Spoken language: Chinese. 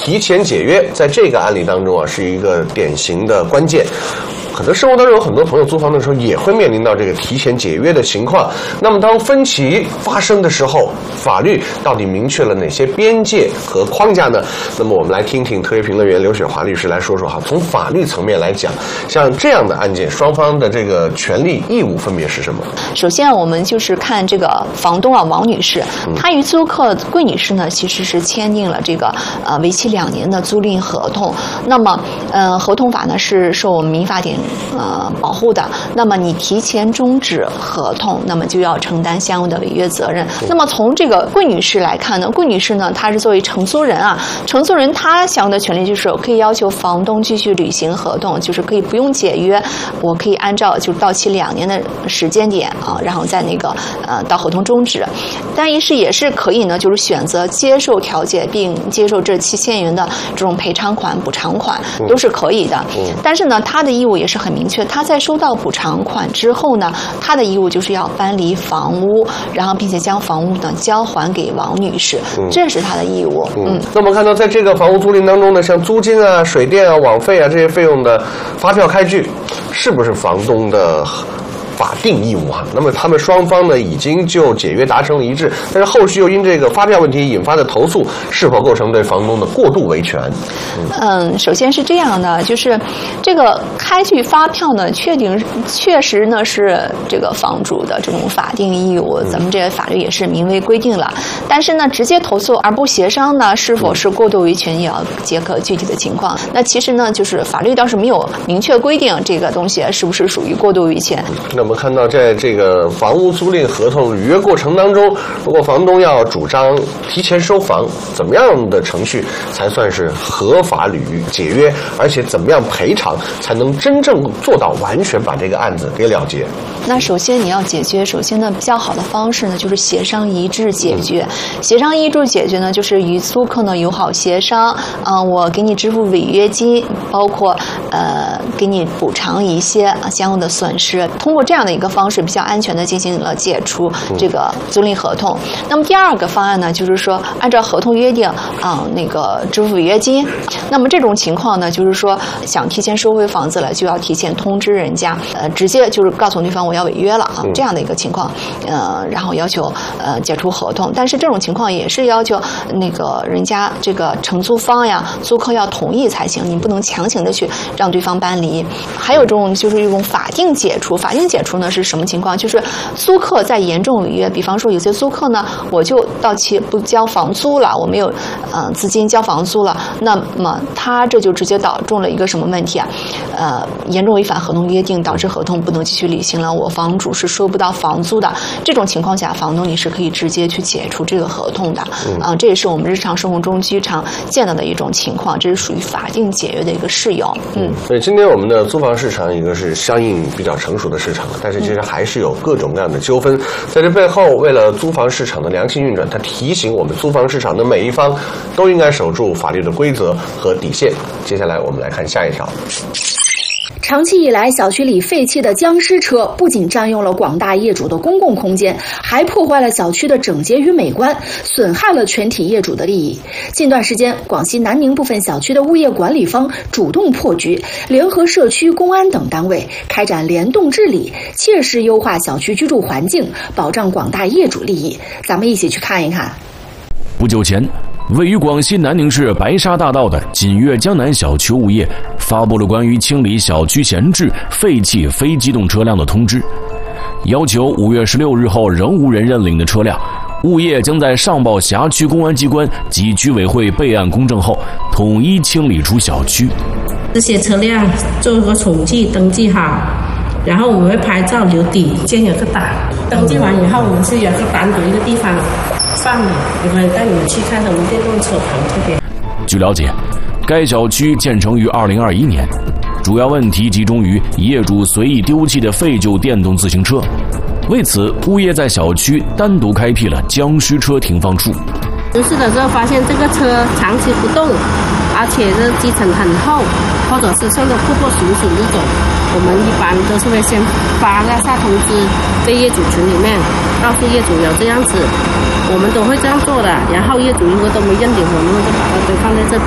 提前解约在这个案例当中啊是一个典型的关键。可能生活当中有很多朋友租房的时候也会面临到这个提前解约的情况。那么当分歧发生的时候，法律到底明确了哪些边界和框架呢？那么我们来听听特约评论员刘雪华律师来说说哈，从法律层面来讲，像这样的案件，双方的这个权利义务分别是什么？ 首先我们就是看这个房东啊，王女士，她与租客桂女士呢，其实是签订了这个为期2年的租赁合同。那么合同法呢是受我们民法典保护的。那么你提前终止合同，那么就要承担相应的违约责任。那么从这个桂女士来看呢，桂女士呢，她是作为承租人啊，承租人她享有的权利就是可以要求房东继续履行合同，就是可以不用解约，我可以按照就到期2年的时间点啊，然后在那个到合同终止。但也是可以呢，就是选择接受调解并接受这7000元的这种赔偿款、补偿款都是可以的。但是呢，他的义务也是很明确，他在收到补偿款之后呢，他的义务就是要搬离房屋，然后并且将房屋呢交还给王女士，这是他的义务。 那我们看到在这个房屋租赁当中呢，像租金啊、水电啊、网费啊这些费用的发票开具，是不是房东的法定义务哈？那么他们双方呢已经就解约达成了一致，但是后续又因这个发票问题引发的投诉，是否构成对房东的过度维权？ 首先是这样的，就是这个开具发票呢，确实呢是这个房主的这种法定义务，咱们这个法律也是明文规定了。但是呢，直接投诉而不协商呢，是否是过度维权，也要结合具体的情况。那其实呢，就是法律倒是没有明确规定这个东西是不是属于过度维权。 那我们看到在这个房屋租赁合同履约过程当中，如果房东要主张提前收房，怎么样的程序才算是合法解约，而且怎么样赔偿才能真正做到完全把这个案子给了结？ 那首先你要解决，首先呢比较好的方式呢就是协商一致解决。协商一致解决呢，就是与租客呢友好协商，我给你支付违约金，包括给你补偿一些相应的损失，通过这样的一个方式比较安全的进行了解除这个租赁合同。那么第二个方案呢，就是说按照合同约定那个支付违约金。那么这种情况呢，就是说想提前收回房子了，就要提前通知人家，直接就是告诉对方我要违约了啊，这样的一个情况，然后要求解除合同。但是这种情况也是要求那个人家这个承租方呀、租客要同意才行，你不能强行的去让对方搬离。还有这种就是一种法定解除，法定解除呢是什么情况？就是租客在严重违约，比方说有些租客呢，我就到期不交房租了，我没有资金交房租了，那么他这就直接导致了一个什么问题啊？严重违反合同约定，导致合同不能继续履行了，我房主是收不到房租的。这种情况下，房东你是可以直接去解除这个合同的。这也是我们日常生活中经常见到的一种情况，这是属于法定解约的一个适用。 所以今天我们的租房市场一个是相应比较成熟的市场，但是其实还是有各种各样的纠纷。在这背后，为了租房市场的良性运转，它提醒我们租房市场的每一方都应该守住法律的规则和底线。接下来我们来看下一条。 长期以来，小区里废弃的僵尸车不仅占用了广大业主的公共空间，还破坏了小区的整洁与美观，损害了全体业主的利益。近段时间，广西南宁部分小区的物业管理方主动破局，联合社区、公安等单位开展联动治理，切实优化小区居住环境，保障广大业主利益。咱们一起去看一看。 不久前，位于广西南宁市白沙大道的锦悦江南小区物业发布了关于清理小区闲置废弃非机动车辆的通知，要求5月16日后仍无人认领的车辆，物业将在上报辖区公安机关及居委会备案公证后，统一清理出小区。 这些车辆做个统计登记好，然后我们会拍照留底，建有个档。登记完以后，我们是有个单独一个地方放的，我可以带你们去看我们电动车棚这边。 据了解，该小区建成于2021年，主要问题集中于业主随意丢弃的废旧电动自行车。为此，物业在小区单独开辟了僵尸车停放处。 出事的时候发现这个车长期不动，而且这基层很厚，或者是甚至破破损损这种，我们一般都是会先发个下通知在业主群里面，告诉业主有这样子，我们都会这样做的。然后业主如果都没认领，我们就把它堆放在这